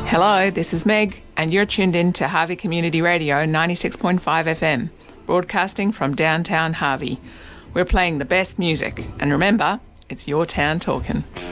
Hello, this is Meg, and you're tuned in to Harvey Community Radio 96.5 FM, broadcasting from downtown Harvey. We're playing the best music, and remember, it's your town talking.